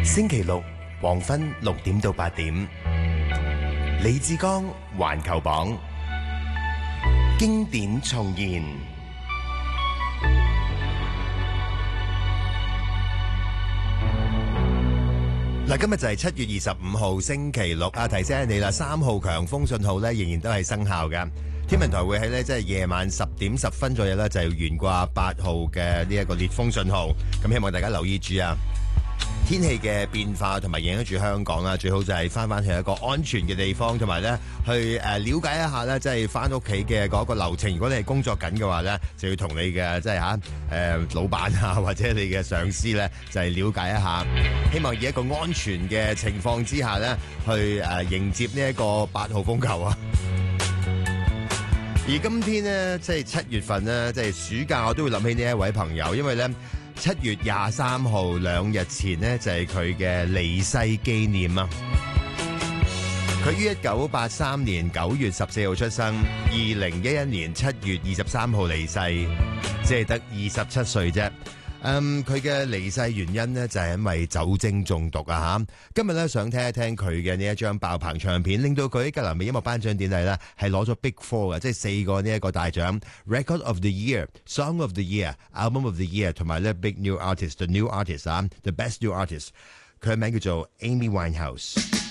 星期六黃昏6點到8點，李志剛環球榜經典重現。嗱，今日就係7月25號星期六啊！提醒你啦，3號強風信號咧仍然都係生效嘅。天文台會喺咧即係夜晚10點10分左右咧就要懸掛8號嘅呢一個烈風信號。咁希望大家留意住啊！天氣嘅變化同埋影響住香港啊，最好就係翻去一個安全嘅地方，同埋咧去了解一下咧，即係翻屋企嘅嗰個流程。如果你係工作緊嘅話咧，就要同你嘅即係老闆啊，或者你嘅上司咧，就係了解一下。希望以一個安全嘅情況之下咧，去迎接呢一個8號風球啊！而今天呢，即係7月份呢，即係暑假，我都會諗起呢一位朋友，因為咧7月23號2日前呢，就係佢嘅離世紀念啊！佢於1983年9月14號出生，2011年7月23號離世，即係得27歲啫。佢嘅離世原因呢，就係因為酒精中毒啊！今日咧想聽一聽佢嘅呢一張爆棚唱片，令到佢喺格林美音樂頒獎典禮咧係攞咗 Big Four 嘅，即係4個呢一個大獎 ：Record of the Year、Song of the Year、Album of the Year， 同埋咧 Big New Artist、The New Artist 啊，The Best New Artist。佢嘅名叫做 Amy Winehouse。